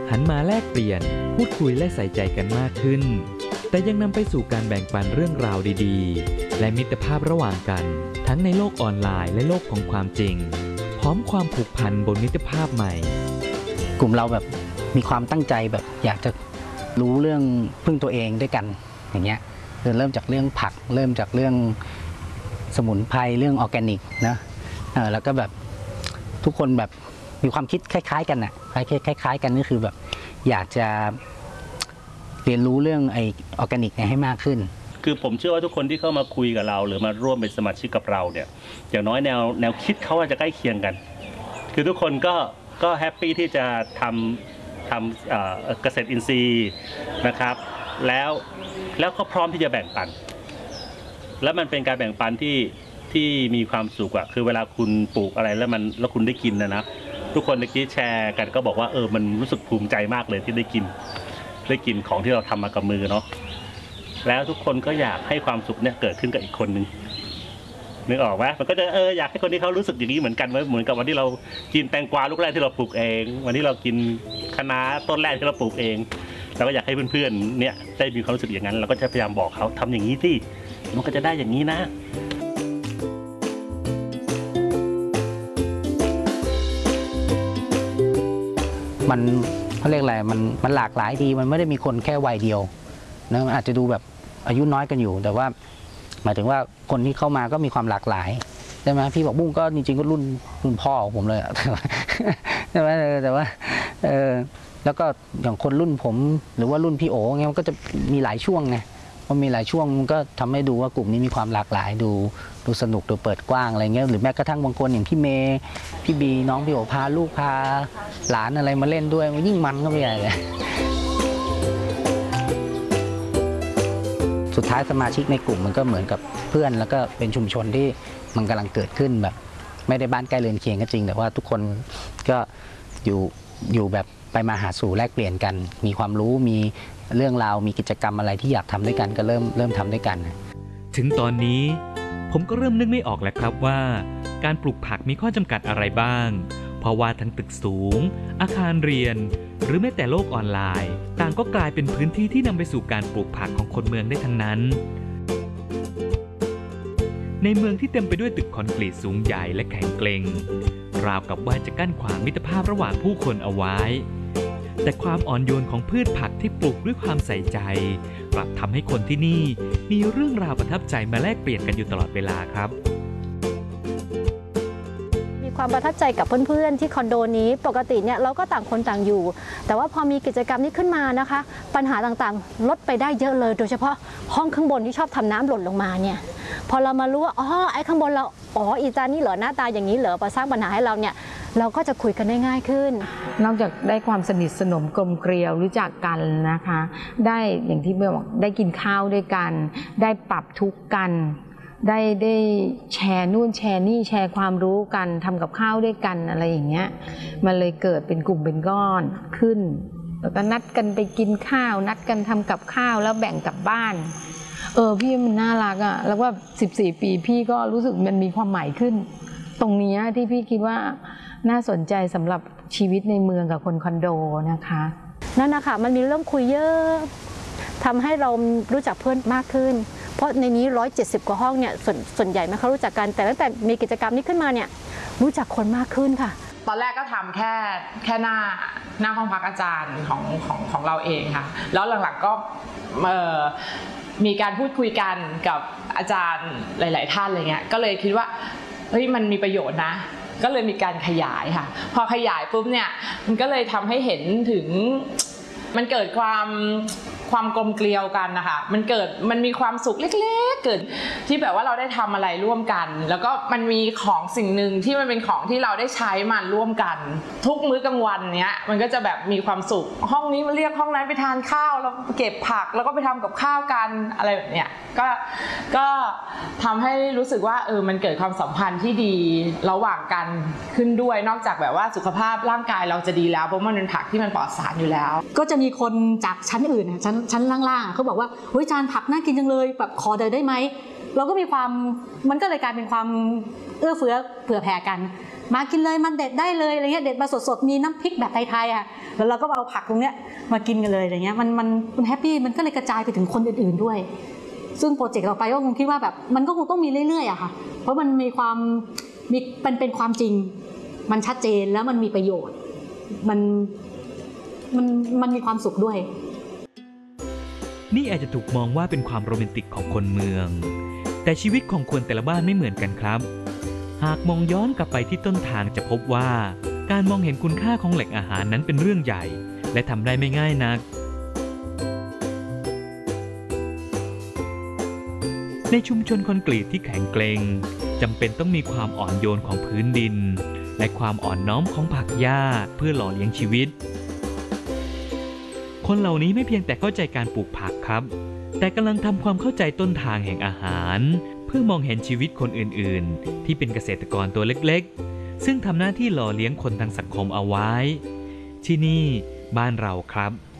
หันมาแลกเปลี่ยนพูดคุยและใส่ใจกันมากขึ้นแต่ยังนำไปสู่การแบ่งปันเรื่องราวดีๆและมิตรภาพระหว่างกันทั้งในโลกออนไลน์และโลกของความจริงพร้อมความผูกพันบนมิตรภาพใหม่กลุ่มเราแบบมีความตั้งใจแบบอยากจะรู้เรื่องพึ่งตัวเองด้วยกันอย่างเงี้ยเริ่มจากเรื่องผักเริ่มจากเรื่องสมุนไพรเรื่องออร์แกนิกนะแล้วก็แบบทุกคนแบบมีความคิดคล้ายๆกันน่ะคล้ายๆกันนี่คือแบบอยากจะเรียนรู้เรื่องไอออร์แกนิกให้มากขึ้นคือผมเชื่อว่าทุกคนที่เข้ามาคุยกับเราหรือมาร่วมเป็นสมาชิกกับเราเนี่ยอย่างน้อยแนวคิดเขาอาจจะใกล้เคียงกันคือทุกคนก็แฮปปี้ที่จะทำเกษตรอินทรีย์นะครับแล้วก็พร้อมที่จะแบ่งปันแล้วมันเป็นการแบ่งปันที่มีความสุขอะคือเวลาคุณปลูกอะไรแล้วคุณได้กินนะทุกคนเมื่อกี้แชร์กันก็บอกว่ามันรู้สึกภูมิใจมากเลยที่ได้กินของที่เราทำมากับมือเนาะแล้วทุกคนก็อยากให้ความสุขเนี่ยเกิดขึ้นกับอีกคนนึงนึกออกไหมมันก็จะอยากให้คนที่เขารู้สึกอย่างนี้เหมือนกันเหมือนกับวันที่เรากินแตงกวาลูกแรกที่เราปลูกเองวันที่เรากินคะน้าต้นแรกที่เราปลูกเองเราก็อยากให้เพื่อนๆเนี่ยได้มีความรู้สึกอย่างนั้นเราก็จะพยายามบอกเขาทำอย่างนี้สิมันก็จะได้อย่างนี้นะมันเขาเรียกอะไรมันหลากหลายดีมันไม่ได้มีคนแค่วัยเดียวนะมันอาจจะดูแบบอายุน้อยกันอยู่แต่ว่าหมายถึงว่าคนที่เข้ามาก็มีความหลากหลายใช่ไหมพี่บอกบุ้งก็จริงๆก็รุ่นพ่อของผมเลยใช่ไหมแต่ว่าแล้วก็อย่างคนรุ่นผมหรือว่ารุ่นพี่โอ๋เงี้ยมันก็จะมีหลายช่วงไงมันมีหลายช่วงมันก็ทำให้ดูว่ากลุ่มนี้มีความหลากหลายดูสนุกดูเปิดกว้างอะไรเงี้ยหรือแม้กระทั่งบางคนอย่างพี่เมย์พี่บีน้องพี่โอ๋พาลูกพาหลานอะไรมาเล่นด้วยมันยิ่งมันก็ไม่ใหญ่เลยสุดท้ายสมาชิกในกลุ่มมันก็เหมือนกับเพื่อนแล้วก็เป็นชุมชนที่มันกำลังเกิดขึ้นแบบไม่ได้บ้านใกล้เรือนเคียงก็จริงแต่ว่าทุกคนก็อยู่แบบไปมาหาสู่แลกเปลี่ยนกันมีความรู้มีเรื่องราวมีกิจกรรมอะไรที่อยากทำด้วยกันก็เริ่มทำด้วยกันถึงตอนนี้ผมก็เริ่มนึกไม่ออกแล้วครับว่าการปลูกผักมีข้อจำกัดอะไรบ้างเพราะว่าทั้งตึกสูงอาคารเรียนหรือแม้แต่โลกออนไลน์ต่างก็กลายเป็นพื้นที่ที่นำไปสู่การปลูกผักของคนเมืองได้ทั้งนั้นในเมืองที่เต็มไปด้วยตึกคอนกรีตสูงใหญ่และแข็งเกร็งราวกับว่าจะกั้นขวางมิตรภาพระหว่างผู้คนเอาไว้แต่ความอ่อนโยนของพืชผักที่ปลูกด้วยความใส่ใจกลับทำให้คนที่นี่มีเรื่องราวประทับใจมาแลกเปลี่ยนกันอยู่ตลอดเวลาครับความประทับใจกับเพื่อนๆที่คอนโดนี้ปกติเนี่ยเราก็ต่างคนต่างอยู่แต่ว่าพอมีกิจกรรมนี้ขึ้นมานะคะปัญหาต่างๆลดไปได้เยอะเลยโดยเฉพาะห้องข้างบนที่ชอบทำน้ำหล่นลงมาเนี่ยพอเรามารู้ว่าไอ้ข้างบนเราอีจานนี่เหรอหน้าตาอย่างนี้เหรอมาสร้างปัญหาให้เราเนี่ยเราก็จะคุยกันได้ง่ายขึ้นนอกจากได้ความสนิทสนมกลมเกลียวรู้จักกันนะคะได้อย่างที่บอกได้กินข้าวด้วยกันได้ปรับทุกข์กันได้แชร์นู่นแชร์นี่แชร์ความรู้กันทำกับข้าวด้วยกันอะไรอย่างเงี้ยมันเลยเกิดเป็นกลุ่มเป็นก้อนขึ้นแล้วก็นัดกันไปกินข้าวนัดกันทำกับข้าวแล้วแบ่งกลับบ้านพี่มันน่ารักอ่ะแล้วว่า14 ปีพี่ก็รู้สึกมันมีความหมายขึ้นตรงนี้ที่พี่คิดว่าน่าสนใจสำหรับชีวิตในเมืองกับคนคอนโดนะคะนั่นนะคะมันมีเรื่องคุยเยอะทำให้เรารู้จักเพื่อนมากขึ้นเพราะในนี้170 กว่าห้องเนี่ยส่วนใหญ่ไม่เขารู้จักกันแต่ตั้งแต่มีกิจกรรมนี้ขึ้นมาเนี่ยรู้จักคนมากขึ้นค่ะตอนแรกก็ทำแค่หน้าห้องพักอาจารย์ของเราเองค่ะแล้วหลังๆก็มีการพูดคุยกันกับอาจารย์หลายๆท่านอะไรเงี้ยก็เลยคิดว่าเฮ้ยมันมีประโยชน์นะก็เลยมีการขยายค่ะพอขยายปุ๊บเนี่ยมันก็เลยทำให้เห็นถึงมันเกิดความกลมเกลียวกันนะคะมันมีความสุขเล็กๆเกิดที่แบบว่าเราได้ทำอะไรร่วมกันแล้วก็มันมีของสิ่งหนึ่งที่มันเป็นของที่เราได้ใช้มันร่วมกันทุกมื้อกลางวันเนี้ยมันก็จะแบบมีความสุขห้องนี้มาเรียกห้องนั้นไปทานข้าวแล้วเก็บผักแล้วก็ไปทำกับข้าวกันอะไรแบบเนี้ยก็ทำให้รู้สึกว่ามันเกิดความสัมพันธ์ที่ดีระหว่างกันขึ้นด้วยนอกจากแบบว่าสุขภาพร่างกายเราจะดีแล้วเพราะมันเป็นผักที่มันปลอดสารอยู่แล้วก็จะมีคนจากชั้นอื่นชั้นล่างๆเขาบอกว่าเฮ้ยจานผักน่ากินจังเลยแบบขอได้ไหมเราก็มีความมันก็เลยกลายเป็นความเอื้อเฟื้อเผื่อแผ่กันมากินเลยมันเด็ดได้เลยอะไรเงี้ยเด็ดมาสดๆมีน้ำพริกแบบไทยๆอ่ะแล้วเราก็เอาผักตรงเนี้ยมากินกันเลยอะไรเงี้ยมันแฮปปี้มันก็เลยกระจายไปถึงคนอื่นๆด้วยซึ่งโปรเจกต์เราไปก็คงคิดว่าแบบมันก็คงต้องมีเรื่อยๆอะค่ะเพราะมันมีความเป็นความจริงมันชัดเจนแล้วมันมีประโยชน์มันมีความสุขด้วยนี่อาจจะถูกมองว่าเป็นความโรแมนติกของคนเมือง แต่ชีวิตของคนแต่ละบ้านไม่เหมือนกันครับ หากมองย้อนกลับไปที่ต้นทางจะพบว่าการมองเห็นคุณค่าของแหล่งอาหารนั้นเป็นเรื่องใหญ่และทำได้ไม่ง่ายนักในชุมชนคอนกรีตที่แข็งเกร็งจำเป็นต้องมีความอ่อนโยนของพื้นดินและความอ่อนน้อมของผักหญ้าเพื่อหล่อเลี้ยงชีวิตคนเหล่านี้ไม่เพียงแต่เข้าใจการปลูกผักครับแต่กำลังทำความเข้าใจต้นทางแห่งอาหารเพื่อมองเห็นชีวิตคนอื่นๆที่เป็นเกษตรกรตัวเล็กๆซึ่งทำหน้าที่หล่อเลี้ยงคนทางสังคมเอาไว้ที่นี่บ้านเราครับ